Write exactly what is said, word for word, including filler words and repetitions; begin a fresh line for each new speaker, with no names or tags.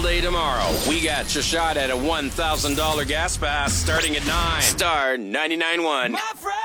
day tomorrow. We got your shot at a one thousand dollars gas pass starting at nine. Star ninety-nine point one.
My friend!